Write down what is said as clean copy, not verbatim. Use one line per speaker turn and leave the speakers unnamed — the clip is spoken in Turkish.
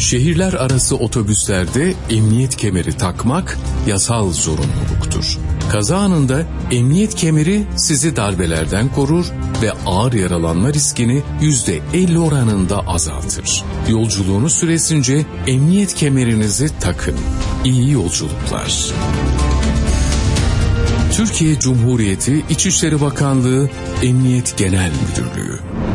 Şehirler arası otobüslerde emniyet kemeri takmak yasal zorunluluktur. Kaza anında emniyet kemeri sizi darbelerden korur ve ağır yaralanma riskini %50 oranında azaltır. Yolculuğunuz süresince emniyet kemerinizi takın. İyi yolculuklar. Türkiye Cumhuriyeti İçişleri Bakanlığı Emniyet Genel Müdürlüğü.